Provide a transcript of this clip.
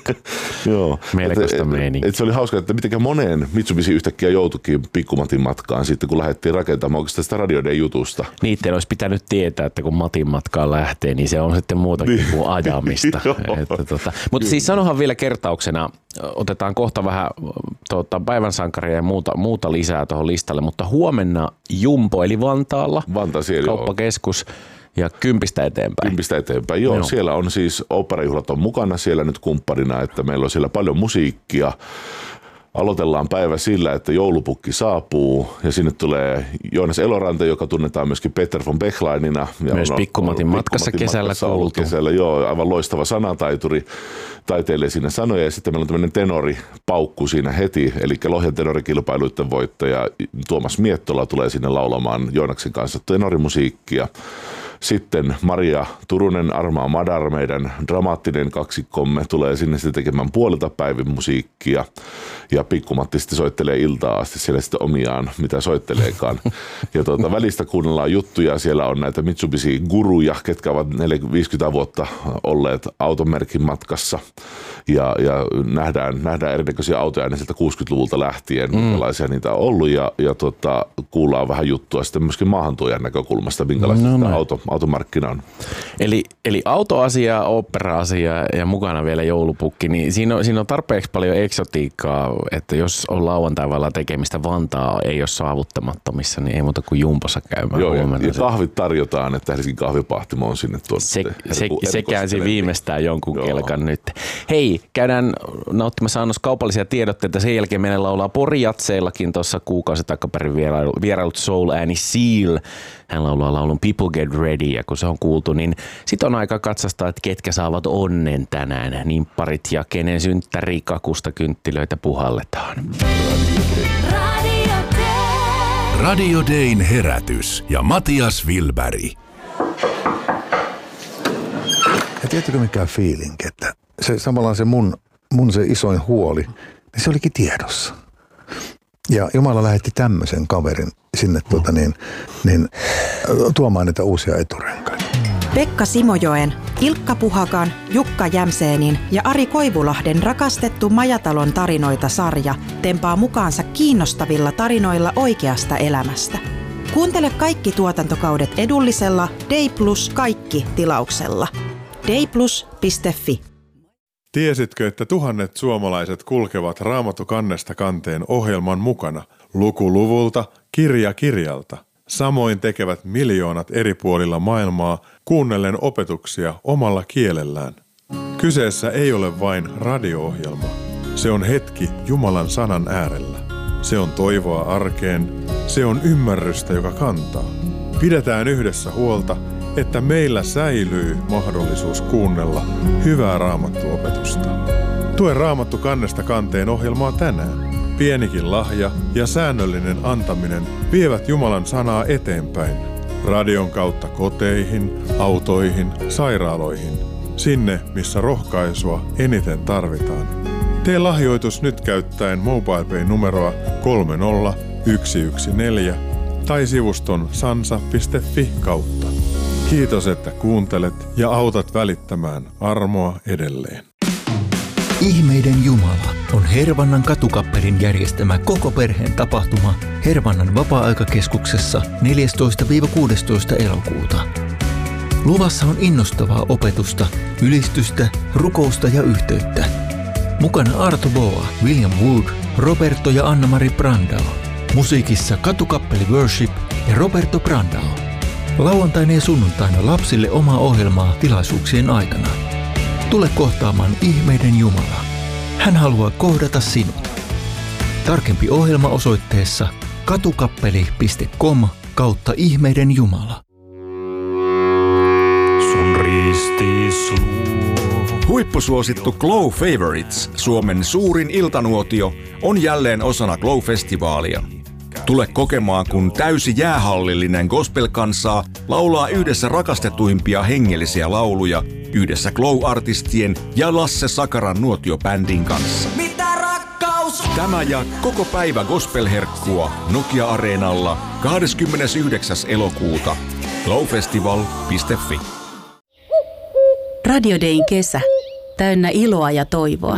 Joo. Melkoista meininkiä. Se oli hauska, että mitenkä moneen Mitsubishi yhtäkkiä joutuikin Pikku-Matin matkaan sitten, kun lähdettiin rakentamaan oikeastaan sitä Radio Day-jutusta. Niiden olisi pitänyt tietää, että kun Matin matkaan lähtee, niin se on sitten muutakin kuin ajamista. Mutta siis sanohan vielä kertauksena, otetaan kohta vähän päivänsankaria ja muuta lisää tuohon listalle, mutta huomenna Jumbo eli Vantaalla, kauppakeskus. Ja 10 eteenpäin. 10 eteenpäin, joo. Siellä on siis oopperajuhlat on mukana siellä nyt kumppanina, että meillä on siellä paljon musiikkia. Aloitellaan päivä sillä, että joulupukki saapuu ja sinne tulee Joonas Eloranta, joka tunnetaan myöskin Peter von Bechlainina. Myös Pikku-Matin matkassa kesällä kuultu. Kesällä, joo, aivan loistava sanataituri, taiteilee siinä sanoja ja sitten meillä on tämmöinen tenoripaukku siinä heti, eli Lohjan tenorikilpailuiden voittaja Tuomas Miettola tulee sinne laulamaan Joonaksen kanssa tenorimusiikkia. Sitten Maria Turunen, Armaa Madar, meidän dramaattinen kaksikkomme, tulee sinne sitten tekemään puolilta päivin musiikkia. Ja Pikku-Matti sitten soittelee iltaa asti siellä sitten omiaan, mitä soitteleekaan. Ja välistä kuunnellaan juttuja. Siellä on näitä Mitsubishi-guruja, ketkä ovat 50 vuotta olleet automerkin matkassa. Ja nähdään erinäköisiä autoja aina sieltä 60-luvulta lähtien, minkälaisia niitä on ollut. Ja kuullaan vähän juttua sitten myöskin maahantuojan näkökulmasta, minkälaista automarkkina on. Eli autoasia, opera-asia ja mukana vielä joulupukki, niin siinä on tarpeeksi paljon eksotiikkaa, että jos on lauantaivalla tekemistä, Vantaa ei ole saavuttamattomissa, niin ei muuta kuin Jumpossa käymään. Joo, ja kahvit tarjotaan, että Helsingin kahvipahtimo on sinne tuonut. Se käänsi viimeistään jonkun kelkan nyt. Hei, käydään nauttimassa annos kaupallisia tiedotteita. Sen jälkeen meillä laulaa Pori-jatseillakin tuossa kuukausi takaperin vierailut soul-ääni Seal. Hän laulaa laulun People Get Ready, ja kun se on kuultu, niin sit on aika katsastaa, että ketkä saavat onnen tänään. Nimpparit ja kenen synttärikakusta kynttilöitä puhalletaan. Radio Dayn herätys ja Matias Wilberg. Ja tiedätkö mikä feeling, että se samalla se mun se isoin huoli, niin se olikin tiedossa. Ja Jumala lähetti tämmöisen kaverin sinne tuomaan niitä uusia eturenkaita. Pekka Simojoen, Ilkka Puhakan, Jukka Jämseenin ja Ari Koivulahden rakastettu Majatalon tarinoita-sarja tempaa mukaansa kiinnostavilla tarinoilla oikeasta elämästä. Kuuntele kaikki tuotantokaudet edullisella Day Plus kaikki -tilauksella. dayplus.fi. Tiesitkö, että tuhannet suomalaiset kulkevat Raamattu kannesta kanteen ohjelman mukana, luku luvulta, kirja kirjalta? Samoin tekevät miljoonat eri puolilla maailmaa kuunnellen opetuksia omalla kielellään. Kyseessä ei ole vain radio-ohjelma. Se on hetki Jumalan sanan äärellä. Se on toivoa arkeen. Se on ymmärrystä, joka kantaa. Pidetään yhdessä huolta, että meillä säilyy mahdollisuus kuunnella hyvää raamattuopetusta. Tue Raamattu kannesta kanteen ohjelmaa tänään. Pienikin lahja ja säännöllinen antaminen vievät Jumalan sanaa eteenpäin. Radion kautta koteihin, autoihin, sairaaloihin. Sinne, missä rohkaisua eniten tarvitaan. Tee lahjoitus nyt käyttäen MobilePay-numeroa 30114 tai sivuston sansa.fi kautta. Kiitos, että kuuntelet ja autat välittämään armoa edelleen. Ihmeiden Jumala on Hervannan katukappelin järjestämä koko perheen tapahtuma Hervannan vapaa-aikakeskuksessa 14-16 elokuuta. Luvassa on innostavaa opetusta, ylistystä, rukousta ja yhteyttä. Mukana Arto Boa, William Wood, Roberto ja Anna-Mari Brandao. Musiikissa katukappeli Worship ja Roberto Brandao. Lauantaina ja sunnuntaina lapsille omaa ohjelmaa tilaisuuksien aikana. Tule kohtaamaan ihmeiden Jumala. Hän haluaa kohdata sinut. Tarkempi ohjelma osoitteessa katukappeli.com/ihmeiden Jumala. Sun ristis huippusuosittu Glow Favorites, Suomen suurin iltanuotio, on jälleen osana Glow-festivaalia. Tule kokemaan, kun täysi jäähallillinen gospel-kansaa laulaa yhdessä rakastetuimpia hengellisiä lauluja yhdessä Glow-artistien ja Lasse Sakaran nuotiobändin kanssa. Mitä rakkaus? Tämä ja koko päivä gospel-herkkua Nokia-areenalla 29. elokuuta. glowfestival.fi. Radio Dayn kesä. Täynnä iloa ja toivoa.